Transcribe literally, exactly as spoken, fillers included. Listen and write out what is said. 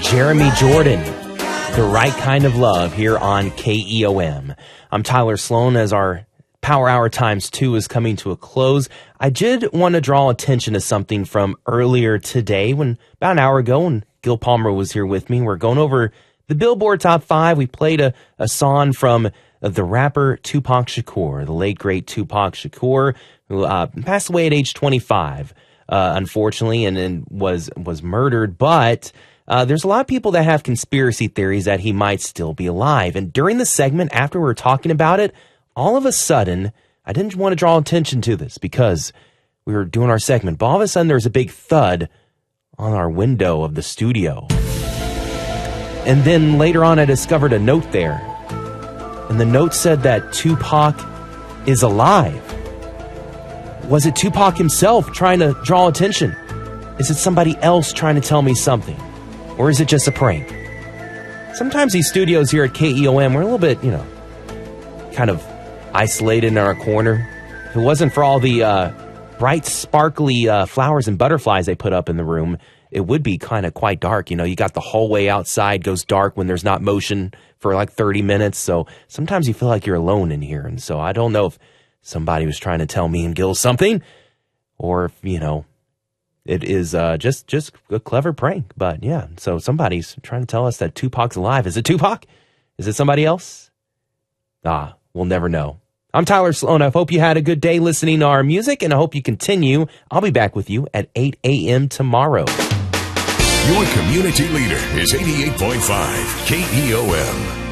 Jeremy Jordan, The Right Kind of Love, here on K E O M. I'm Tyler Sloan. As our Power Hour times two is coming to a close, I did want to draw attention to something from earlier today, when about an hour ago when Gil Palmer was here with me. We're going over the Billboard Top five. We played a, a song from the rapper Tupac Shakur, the late, great Tupac Shakur, who uh, passed away at age twenty-five, uh, unfortunately, and, and was was murdered. But uh, there's a lot of people that have conspiracy theories that he might still be alive. And during the segment, after we were talking about it, all of a sudden, I didn't want to draw attention to this because we were doing our segment, but all of a sudden there was a big thud on our window of the studio. And then later on, I discovered a note there. And the note said that Tupac is alive. Was it Tupac himself trying to draw attention? Is it somebody else trying to tell me something? Or is it just a prank? Sometimes these studios here at K E O M, we're a little bit, you know, kind of isolated in our corner. If it wasn't for all the uh, bright, sparkly uh, flowers and butterflies they put up in the room, it would be kind of quite dark. You know, you got the hallway outside goes dark when there's not motion for like thirty minutes. So sometimes you feel like you're alone in here. And so I don't know if somebody was trying to tell me and Gil something, or if, you know, it is uh, just, just a clever prank. But yeah, so somebody's trying to tell us that Tupac's alive. Is it Tupac? Is it somebody else? Ah, we'll never know. I'm Tyler Sloan. I hope you had a good day listening to our music, and I hope you continue. I'll be back with you at eight a.m. tomorrow. Your community leader is eighty-eight point five K E O M.